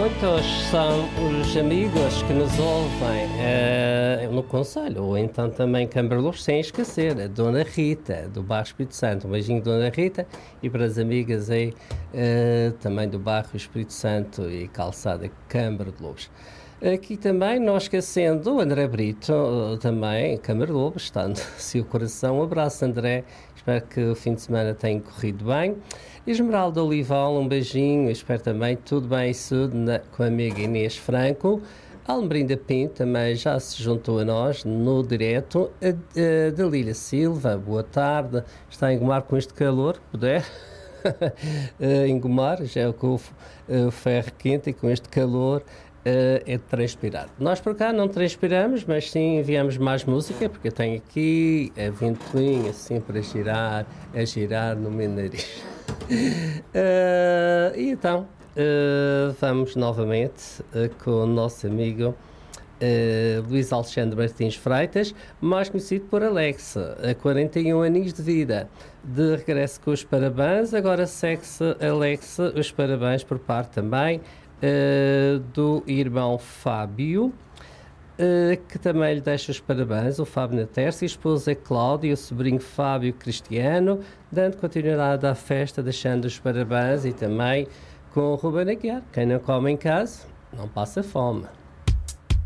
muitos são os amigos que nos ouvem no Conselho, ou então também Câmara de Loures, sem esquecer a Dona Rita, do bairro Espírito Santo. Um beijinho, Dona Rita, e para as amigas aí também do bairro Espírito Santo e Calçada Câmara de Loures. Aqui também, não esquecendo o André Brito, também, Câmara de Loures, está-se o coração. Um abraço, André, espero que o fim de semana tenha corrido bem. Esmeralda Olival, um beijinho, espero também tudo bem e tudo com a amiga Inês Franco. Almerinda Pinto também já se juntou a nós no direto. A Dalília Silva, boa tarde, está a engomar com este calor, puder. Engomar, já é com o ferro quente e com este calor é de transpirar. Nós por cá não transpiramos, mas sim enviamos mais música, porque eu tenho aqui a ventoinha assim para a girar no meu nariz. E então vamos novamente com o nosso amigo Luís Alexandre Martins Freitas, mais conhecido por Alex, a 41 anos de vida, de regresso com os parabéns. Agora segue-se Alex, os parabéns por parte também do irmão Fábio, que também lhe deixa os parabéns, o Fábio Natércio, a esposa Cláudia e o sobrinho Fábio Cristiano, dando continuidade à festa, deixando os parabéns, e também com o Ruben Aguiar. Quem não come em casa não passa fome.